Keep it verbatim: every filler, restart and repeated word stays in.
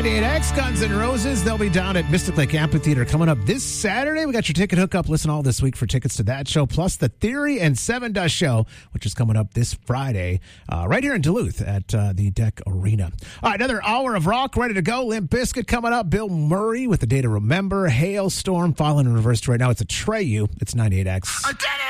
ninety-eight X, Guns N' Roses. They'll be down at Mystic Lake Amphitheater coming up this Saturday. We got your ticket hookup. Listen all this week for tickets to that show, plus the Theory and Seven Dust show, which is coming up this Friday uh, right here in Duluth at uh, the Deck Arena. All right, another hour of rock ready to go. Limp Bizkit coming up. Bill Murray with the Day to Remember. Hailstorm falling in reverse right now. It's a Treyu. It's ninety-eight X. I did it!